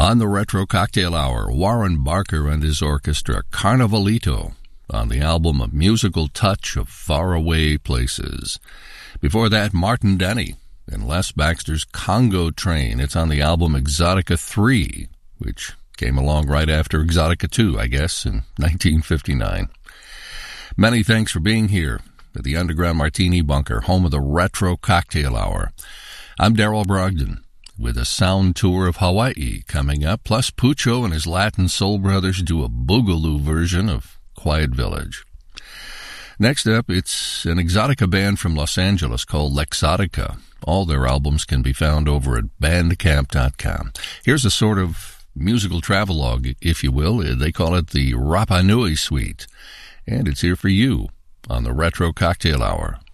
On the Retro Cocktail Hour, Warren Barker and his orchestra, Carnivalito, on the album A Musical Touch of Faraway Places. Before that, Martin Denny and Les Baxter's Congo Train. It's on the album Exotica 3, which came along right after Exotica 2, I guess, in 1959. Many thanks for being here at the Underground Martini Bunker, home of the Retro Cocktail Hour. I'm Darrell Brogdon, with a sound tour of Hawaii coming up, plus Pucho and his Latin Soul Brothers do a boogaloo version of Quiet Village. Next up, it's an Exotica band from Los Angeles called Lexotica. All their albums can be found over at bandcamp.com. Here's a sort of musical travelogue, if you will. They call it the Rapa Nui Suite, and it's here for you on the Retro Cocktail Hour.